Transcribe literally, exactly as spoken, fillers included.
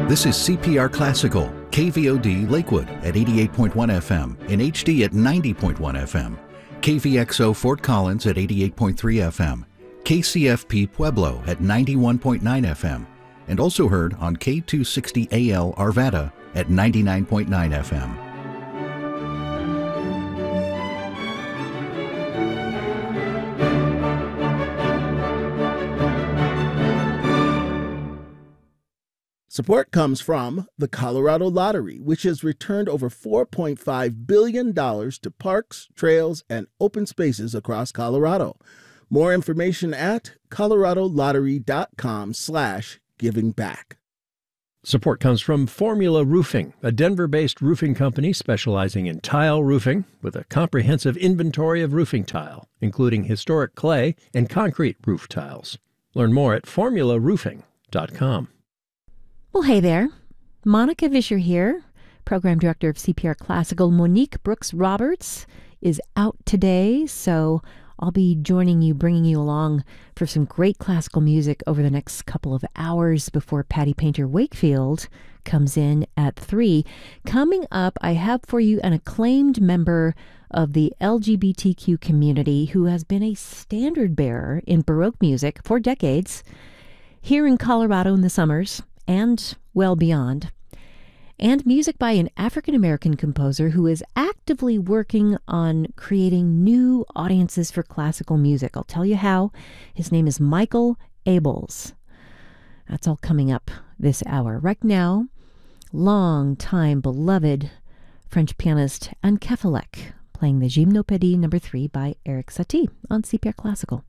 This is C P R Classical, K V O D Lakewood at eighty-eight point one F M, in H D at ninety point one F M, K V X O Fort Collins at eighty-eight point three F M, K C F P Pueblo at ninety-one point nine F M, and also heard on K two sixty A L Arvada at ninety-nine point nine F M. Support comes from the Colorado Lottery, which has returned over four point five billion dollars to parks, trails, and open spaces across Colorado. More information at coloradolottery.com slash giving back. Support comes from Formula Roofing, a Denver-based roofing company specializing in tile roofing with a comprehensive inventory of roofing tile, including historic clay and concrete roof tiles. Learn more at formula roofing dot com. Well, hey there. Monica Vischer here, Program Director of C P R Classical. Monique Brooks-Roberts is out today, so I'll be joining you, bringing you along for some great classical music over the next couple of hours before Patty Painter Wakefield comes in at three. Coming up, I have for you an acclaimed member of the L G B T Q community who has been a standard bearer in Baroque music for decades here in Colorado in the summers and well beyond, and music by an African-American composer who is actively working on creating new audiences for classical music. I'll tell you how. His name is Michael Abels. That's all coming up this hour. Right now, long-time beloved French pianist Anne Kefelec playing the Gymnopédie number three by Erik Satie on C P R Classical.